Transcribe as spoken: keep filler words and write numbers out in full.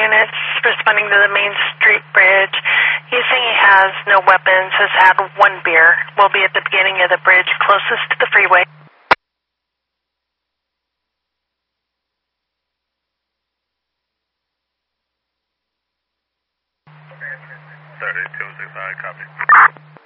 units responding to the Main Street Bridge. He's saying he has no weapons, has had one beer. We'll be at the beginning of the bridge closest to the freeway. thirty-two sixty-five, copy.